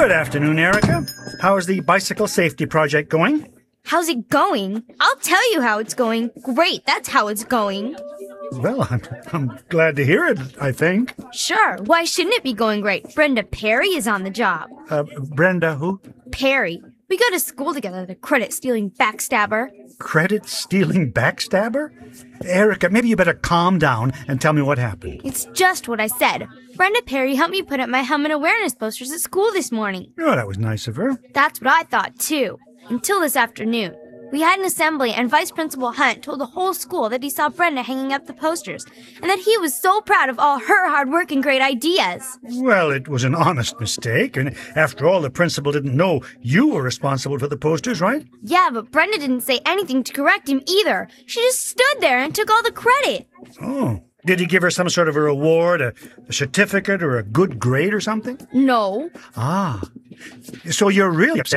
Good afternoon, Erica. How is the bicycle safety project going? How's it going? I'll tell you how it's going. Great, that's how it's going. Well, I'm glad to hear it, I think. Sure, why shouldn't it be going great? Brenda Perry is on the job. Brenda who? Perry. We go to school together, the credit-stealing backstabber. Credit-stealing backstabber? Erica, maybe you better calm down and tell me what happened. It's just what I said. Brenda Perry helped me put up my helmet awareness posters at school this morning. Oh, that was nice of her. That's what I thought, too. Until this afternoon. We had an assembly, and Vice Principal Hunt told the whole school that he saw Brenda hanging up the posters, and that he was so proud of all her hard work and great ideas. Well, it was an honest mistake, and after all, the principal didn't know you were responsible for the posters, right? Yeah, but Brenda didn't say anything to correct him either. She just stood there and took all the credit. Oh. Did he give her some sort of a reward, a certificate, or a good grade or something? No. Ah. So you're really upset